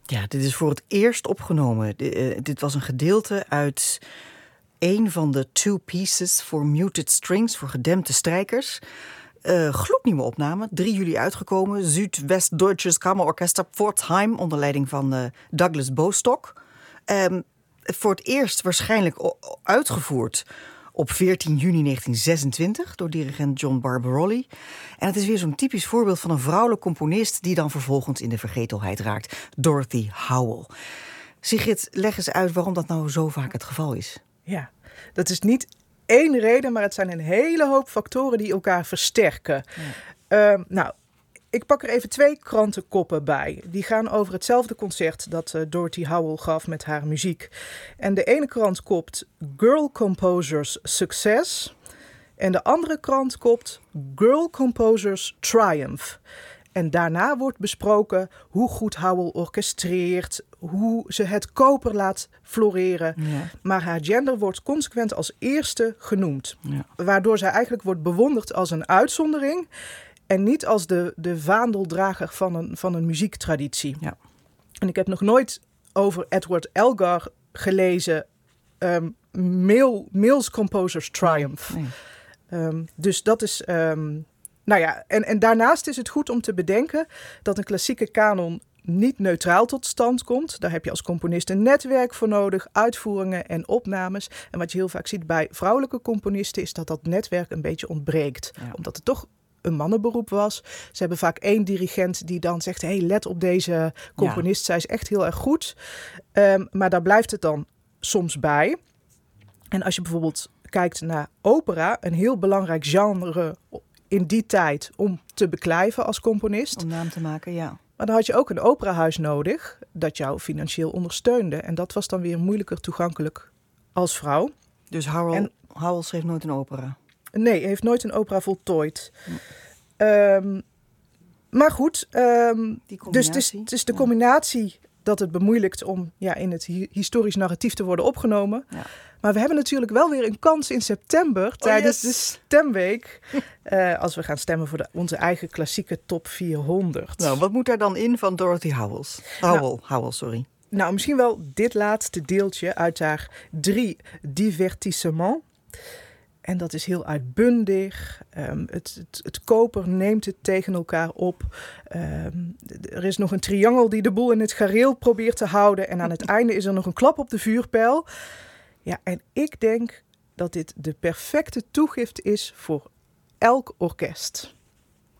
Ja, dit is voor het eerst opgenomen. Dit was een gedeelte uit een van de Two Pieces for Muted Strings, voor gedempte strijkers. Gloednieuwe opname, 3 juli uitgekomen. Südwestdeutsches Kammerorchester Pforzheim onder leiding van Douglas Bostock. Voor het eerst waarschijnlijk uitgevoerd op 14 juni 1926 door dirigent John Barbarolli. En het is weer zo'n typisch voorbeeld van een vrouwelijk componist die dan vervolgens in de vergetelheid raakt. Dorothy Howell. Sigrid, leg eens uit waarom dat nou zo vaak het geval is. Ja, dat is niet één reden, maar het zijn een hele hoop factoren die elkaar versterken. Ja. Ik pak er even 2 krantenkoppen bij. Die gaan over hetzelfde concert dat Dorothy Howell gaf met haar muziek. En de ene krant kopt Girl Composers Success. En de andere krant kopt Girl Composers Triumph. En daarna wordt besproken hoe goed Howell orchestreert, hoe ze het koper laat floreren. Ja. Maar haar gender wordt consequent als eerste genoemd. Ja. Waardoor zij eigenlijk wordt bewonderd als een uitzondering en niet als de vaandeldrager van een muziektraditie. Ja. En ik heb nog nooit over Edward Elgar gelezen, Males Composers Triumph. Nee. Dus dat is... En daarnaast is het goed om te bedenken dat een klassieke kanon niet neutraal tot stand komt. Daar heb je als componist een netwerk voor nodig, uitvoeringen en opnames. En wat je heel vaak ziet bij vrouwelijke componisten is dat netwerk een beetje ontbreekt. Ja. Omdat het toch een mannenberoep was. Ze hebben vaak 1 dirigent die dan zegt, hey, let op deze componist, zij is echt heel erg goed. Maar daar blijft het dan soms bij. En als je bijvoorbeeld kijkt naar opera, een heel belangrijk genre in die tijd om te beklijven als componist. Om naam te maken, ja. Maar dan had je ook een operahuis nodig dat jou financieel ondersteunde. En dat was dan weer moeilijker toegankelijk als vrouw. Dus Howell schreef nooit een opera? Nee, heeft nooit een opera voltooid. Maar goed, dus het is de combinatie dat het bemoeilijkt om in het historisch narratief te worden opgenomen. Ja. Maar we hebben natuurlijk wel weer een kans in september tijdens de stemweek. Als we gaan stemmen voor onze eigen klassieke top 400. Nou, wat moet daar dan in van Dorothy Howell, sorry. Nou, misschien wel dit laatste deeltje uit haar 3 divertissements. En dat is heel uitbundig. Het koper neemt het tegen elkaar op. Er is nog een triangel die de boel in het gareel probeert te houden. En aan het einde is er nog een klap op de vuurpijl. Ja, en ik denk dat dit de perfecte toegift is voor elk orkest.